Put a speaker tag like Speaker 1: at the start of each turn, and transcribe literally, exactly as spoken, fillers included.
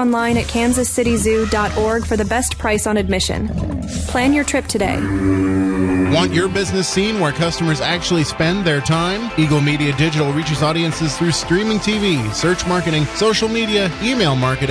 Speaker 1: online at kansas city zoo dot org for the best price on admission. Plan your trip today.
Speaker 2: Want your business seen where customers actually spend their time? Eagle Media Digital reaches audiences through streaming T V, search marketing, social media, email marketing,